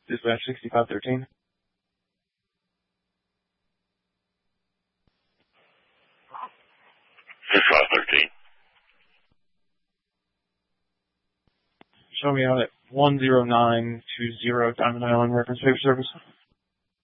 Dispatch 6513. 6513. Show me out at 10920 Diamond Island Reference Paper Service.